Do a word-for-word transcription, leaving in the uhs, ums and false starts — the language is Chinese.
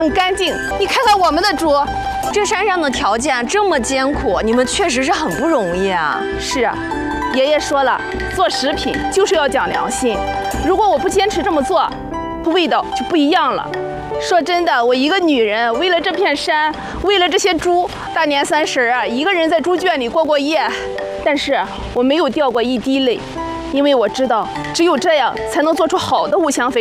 很干净。你看看我们的猪， 这山上的条件这么艰苦，你们确实是很不容易啊。 是啊，爷爷说了，做食品就是要讲良心。如果我不坚持这么做，味道就不一样了。说真的，我一个女人，为了这片山，为了这些猪，大年三十啊，一个人在猪圈里过过夜。但是我没有掉过一滴泪，因为我知道，只有这样才能做出好的五香肥。